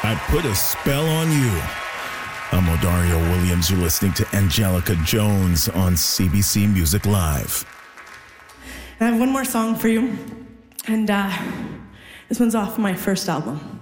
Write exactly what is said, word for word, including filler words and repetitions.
I put a spell on you. I'm Odario Williams. You're listening to Angelica Jones on C B C Music Live. I have one more song for you, and uh, this one's off my first album.